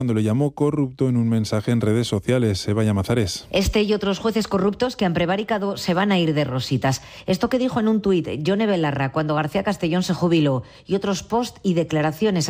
cuando le llamó corrupto en un mensaje en redes sociales. Eva Llamazares. Este y otros jueces corruptos que han prevaricado se van a ir de rositas. Esto que dijo en un tuit Yone Belarra cuando García Castellón se jubiló, y otros post y declaraciones